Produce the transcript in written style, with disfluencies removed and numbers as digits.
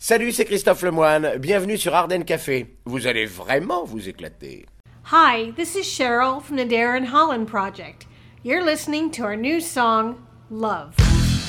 Salut, c'est Christophe Lemoine. Bienvenue sur Ardennes Café. Vous allez vraiment vous éclater. Hi, this is Cheryl from the Darren Holland Project. You're listening to our new song, Love.